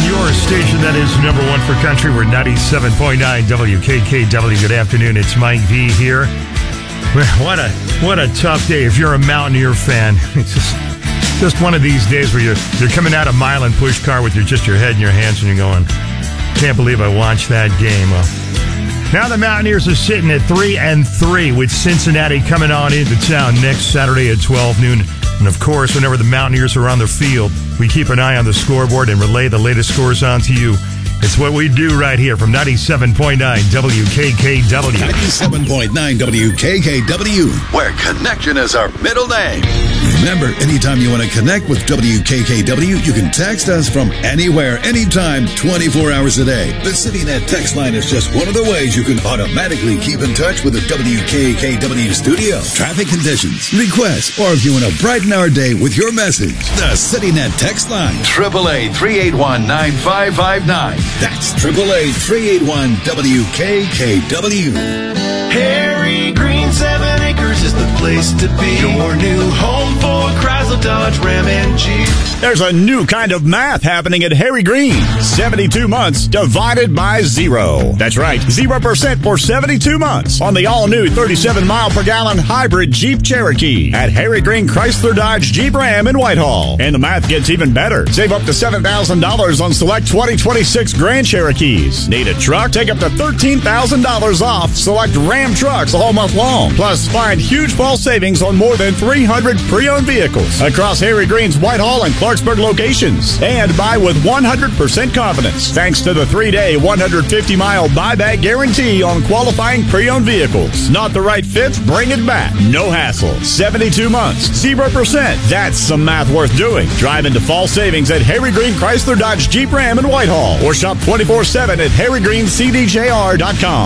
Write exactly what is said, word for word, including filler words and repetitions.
Your station that is number one for country. We're ninety-seven point nine W K K W. Good afternoon. It's Mike V here. What a what a tough day if you're a Mountaineer fan. It's just just one of these days where you're you're coming out of Milan push car with your just your head in your hands and you're going, can't believe I watched that game. Well, now the Mountaineers are sitting at three and three with Cincinnati coming on into town next Saturday at twelve noon. And of course, whenever the Mountaineers are on the field, we keep an eye on the scoreboard and relay the latest scores on to you. It's what we do right here from ninety-seven point nine W K K W. ninety-seven point nine W K K W, where connection is our middle name. Remember, anytime you want to connect with W K K W, you can text us from anywhere, anytime, twenty-four hours a day. The CityNet text line is just one of the ways you can automatically keep in touch with the W K K W studio. Traffic conditions, requests, or if you want to brighten our day with your message, the CityNet text line. triple A three eight one nine five five nine. That's triple A three eight one W K K W. Harry Green, seven acres is the place to be. Your new home for Chrysler, Dodge, Ram, and Jeep. There's a new kind of math happening at Harry Green. seventy-two months divided by zero. That's right, zero percent for seventy-two months on the all-new thirty-seven mile per gallon hybrid Jeep Cherokee at Harry Green Chrysler, Dodge, Jeep, Ram in Whitehall. And the math gets even better. Save up to seven thousand dollars on select twenty twenty-six Grand Cherokees. Need a truck? Take up to thirteen thousand dollars off select Ram trucks all month long. Plus, find huge fall savings on more than three hundred pre-owned vehicles across Harry Green's Whitehall and Clarksburg locations. And buy with one hundred percent confidence thanks to the three-day, one hundred fifty mile buyback guarantee on qualifying pre-owned vehicles. Not the right fit? Bring it back. No hassle. seventy-two months, zero percent. That's some math worth doing. Drive into fall savings at Harry Green Chrysler, Dodge, Jeep, Ram in Whitehall or shop twenty-four seven at harry green c d j r dot com.